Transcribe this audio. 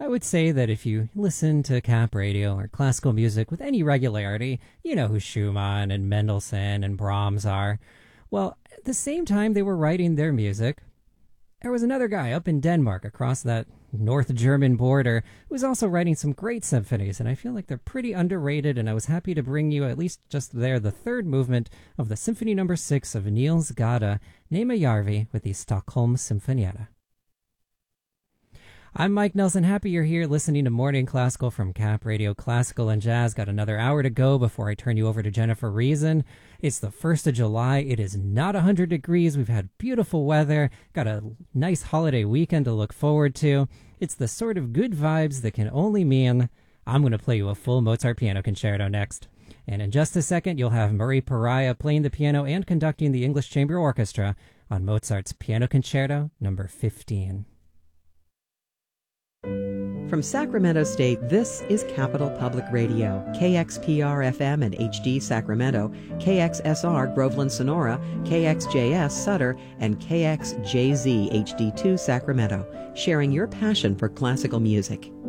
I would say that if you listen to Cap Radio or classical music with any regularity, you know who Schumann and Mendelssohn and Brahms are. Well, at the same time they were writing their music, there was another guy up in Denmark across that North German border who was also writing some great symphonies, and I feel like they're pretty underrated, and I was happy to bring you, at least just there, the third movement of the Symphony No. 6 of Niels Gade, Nema Järvi, with the Stockholm Symfonietta. I'm Mike Nelson. Happy you're here listening to Morning Classical from Cap Radio Classical and Jazz. Got another hour to go before I turn you over to Jennifer Reason. It's the 1st of July. It is not 100 degrees. We've had beautiful weather. Got a nice holiday weekend to look forward to. It's the sort of good vibes that can only mean I'm going to play you a full Mozart piano concerto next. And in just a second, you'll have Murray Pariah playing the piano and conducting the English Chamber Orchestra on Mozart's Piano Concerto No. 15. From Sacramento State, this is Capital Public Radio, KXPR-FM and HD Sacramento, KXSR Groveland Sonora, KXJS Sutter, and KXJZ HD2 Sacramento, sharing your passion for classical music.